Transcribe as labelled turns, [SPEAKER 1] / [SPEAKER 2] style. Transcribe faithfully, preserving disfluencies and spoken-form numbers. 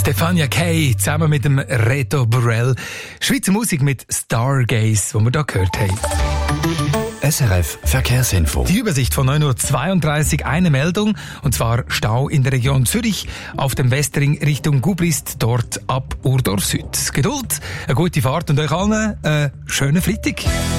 [SPEAKER 1] Stefania Kay zusammen mit dem Reto Borrell. Schweizer Musik mit Stargaze, die wir hier gehört haben.
[SPEAKER 2] S R F Verkehrsinfo.
[SPEAKER 1] Die Übersicht von neun Uhr zweiunddreißig, eine Meldung, und zwar Stau in der Region Zürich auf dem Westring Richtung Gublist, dort ab Urdorf Süd. Geduld, eine gute Fahrt und euch allen einen schönen Freitag.